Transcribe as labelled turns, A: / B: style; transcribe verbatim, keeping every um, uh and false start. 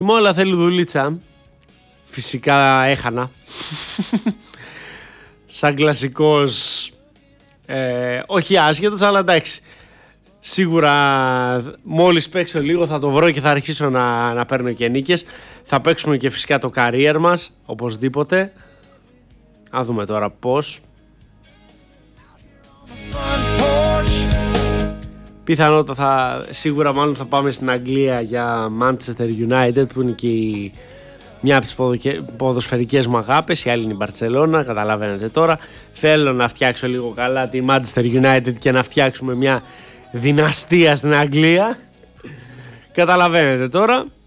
A: Η Μόλα θέλει δουλίτσα. Φυσικά έχανα. Σαν κλασικός, ε, όχι άσχετος, αλλά εντάξει. Σίγουρα μόλις παίξω λίγο θα το βρω και θα αρχίσω να, να παίρνω και νίκες. Θα παίξουμε και φυσικά το career μας, οπωσδήποτε. Να δούμε τώρα πώς. Πιθανότατα θα, σίγουρα μάλλον θα πάμε στην Αγγλία για Manchester United, που είναι και η, μια από τις ποδοσφαιρικές μου αγάπες. Η άλλη είναι η Μπαρτσελώνα, καταλαβαίνετε τώρα. Θέλω να φτιάξω λίγο καλά τη Manchester United και να φτιάξουμε μια δυναστεία στην Αγγλία. Καταλαβαίνετε τώρα.